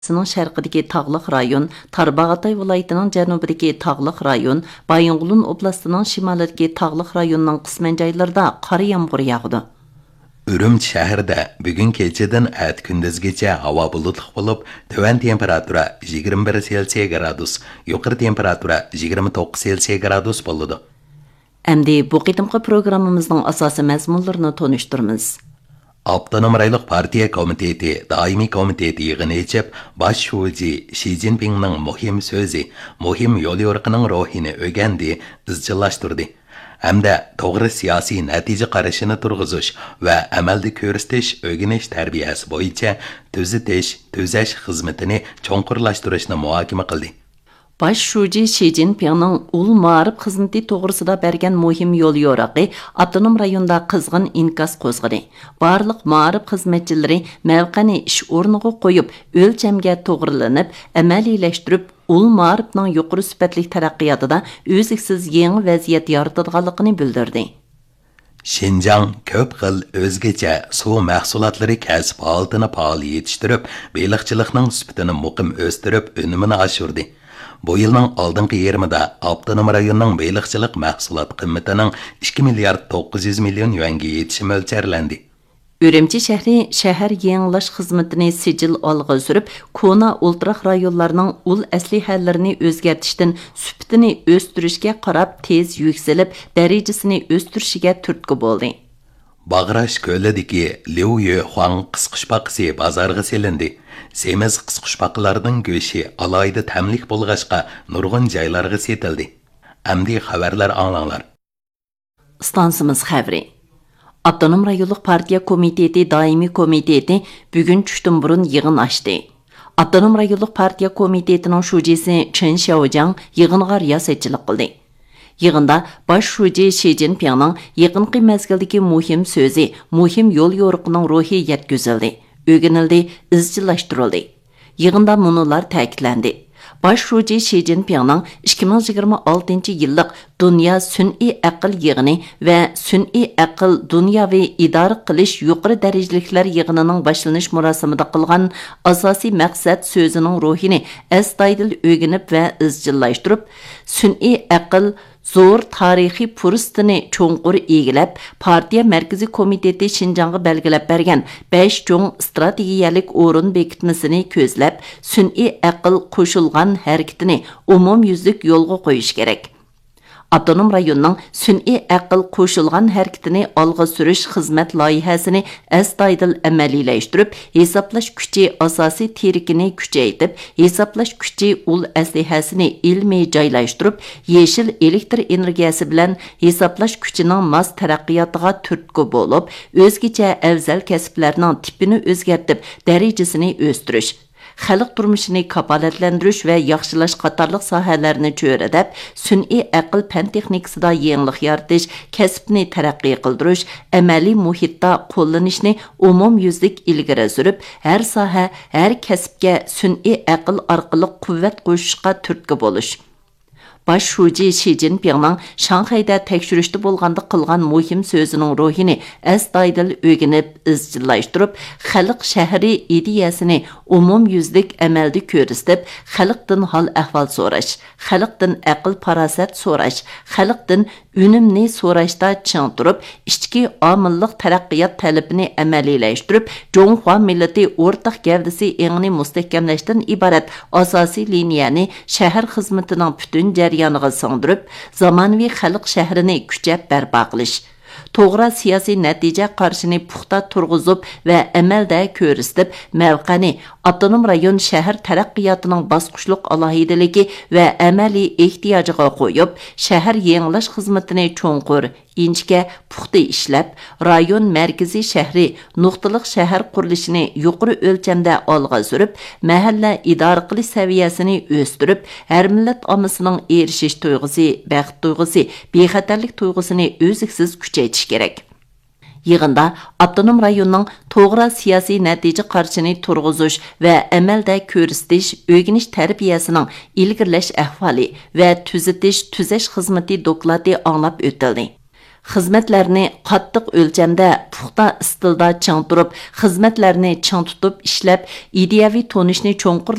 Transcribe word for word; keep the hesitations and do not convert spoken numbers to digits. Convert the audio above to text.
Sının şərqidəki tağlıq rayon, Tarbağatay vilayətinin cənubidəki tağlıq rayon, Bayınğulun oblastının şimalidəki tağlıq rayonunun qismən joylarında qar yağmur yağdı. Ürümçi şəhərdə bugün keçədən ət gündüzgəcə hava bulutluq olub, tövən temperatura yigirma bir Selsiya gradus, yuqori temperatura yigirma to'qqiz Selsiya gradus bo'ladi. Əmdi bu qitimqi proqramımızın asası məzmunlarını tonuşturmuz. Avtonom Rayonluq Partiya Komiteti Daimi Komiteti yig'ini içib, Bosh shoji Xi Jinpingning muhim so'zi, muhim yo'l yo'riqining ruhini o'rgandi, izchillashtirdi. Hamda to'g'ri siyosiy natija qarashini turg'izish va amalda ko'rsatish o'rganish tarbiyasi bo'yicha tuzatish, tuzash xizmatini cho'nqurlashtirishni muhokama qildi. Baş shoji Xi Jinpingning ul ma'rif xizmati to'g'risida bergan muhim yo'l yo'riqi avtonom rayonda qizg'in inkas qo'zg'adi. Barliq ma'rif xizmatchilari mavqani ish o'rniga qo'yib, o'lchamga to'g'rilanib, amaliylashtirib, ul ma'rifning yuqori sifatli taraqqiyotida o'ziksiz yangi vaziyat yaratadiganligini bildirdi. Şinjan ko'p xil o'zgacha suv mahsulotlari kasb holatini faol yetishtirib, baliqchilikning sifatini muqim o'stirib, unumini oshirdi. Bu yilning oldingi yarmida avtonom rayonning baliqchilik mahsulot qiymatining ikki milliard to'qqiz yuz million yuanga yetishi mo'ljallanadi. Ürümçi şəhri şəhər yenilaş xizmətini sicil alğa sürüb, kona ultraq rayonlarının ul əslihələrini özgərtişdən sübtini östürüşgə qarab tez yükselib, dərəcəsini östürüşgə türtkü boldu. Bağraş kölədəki Liu Yuhuang qısqışpaqısı bazarğa selindi. Semiz qısqışpaqlarının göşü alayda təmlik bolğaşqa nurğun joylarga setildi. Əmdi xəbərlər anlanlar. Stansımız xəbri. Avtonom Rayonluq Partiya Komiteti Daimi Komiteti bugün düşdün burun yığın açdı. Avtonom Rayonluq Partiya Komitetinin şujisi Chen Xiaojiang yığınğa riyasetçilik qildi. Yığında baş şuji Xi Jinpingning yaqinqi mezgildagi muhim so'zi, muhim yo'l yo'riqining ruhi yetkazildi, o'rganildi, izchillashtirildi. Yığında munolar ta'kidlandi. Baş şuji Xi Jinpingning ikki ming yigirma oltinchi yillik Dünya Sun'iy aql yig'ini va Sun'iy aql dunyoviy idora qilish yuqori darajaliklar yig'inining boshlanish marosimida qilgan asosiy maqsad so'zining ruhini astoydil o'rganib va izchillashtirib, sun'iy aql zo'r tarixiy fursatini cho'nqur egilab, partiya markaziy komiteti Xinjiangga belgilab bergan besh cho'ng strategiyalik o'rin bekitmasini ko'zlab, sun'iy aql qo'shilgan harakatini umumyuzlik yo'lga qo'yish kerak. Avtonom rayonning sun'iy aql qo'shilgan harakatini olg'a surish xizmat loyihasini astoydil amaliyləştirib, hisoblash kuchi asosiy terikini kuchaytirib, hisoblash kuchi ul aslihasini ilmiy joylashtirib, yeshil elektr energiyasi bilan hisoblash kuchining mas taraqqiyotiga turtki bo'lib, o'zgacha afzal kasblarning tipini o'zgartib, darajasini o'stirish, xalq turmushini kapolatlantirish va yaxshilash qatorliq sohalarni cho'radab, sun'iy aql fan texnikasida yangilik yaratish, kasbni taraqqiy qildirish, amaliy muhitda qo'llanishni umumyuzlik ilgari surib, har soha, har kasbga sun'iy aql orqali quvvat qo'shishga turtki bo'lish. Baş şuji Xi Jinpingning Shanghayda tekshirishda bo'lganda qilgan muhim so'zining ruhini astoydil o'rganib, izchillashtirib, xalq shahri ideyasini umumyuzlik amalda ko'rsatib, xalqdan hol ahvol so'rash, xalqdan aql farosat so'rash, xalqdan unumni so'rashda ching turib, ichki omillik taraqqiyot talabini amaliyləştirib, Jonghua millati o'rtaq gavdasi engini mustahkamlashdan iborat asosiy liniyani shahar xizmatining butun jarayoniga singdirib, zamonaviy xalq shahrini kuchab barpo qilish, to'g'ri siyosiy natija qarshini puxta turg'izib va amalda ko'rsatib, mavqani avtonom rayon shahar taraqqiyotining bosqichliq alohidaligi va amaliy ehtiyojiga qo'yib, shahar yangilash xizmatini cho'nqur, inchga puxta ishlab, rayon markaziy shahri nuqtaliq shahar qurilishini yuqori o'lchamda olg'a surib, mahalla idora qilish saviyasini o'stirib, har millat ommasining erishish tuyg'usi, baxt tuyg'usi, bexatarlik tuyg'usini o'ziksiz kuchaytirish kerak. Yığında avtonom rayonning to'g'ri siyosiy natija qarshini turg'izish va amalda ko'rsatish, o'rganish tarbiyasining ilgirlash ahvoli va tuzatish, tuzash xizmati doklati anglab o'tildi. xizmatlarni qattiq o'lchamda, puxta istilda chang turib, xizmatlarni chang tutib ishlab, ideyaviy tonishni cho'nqur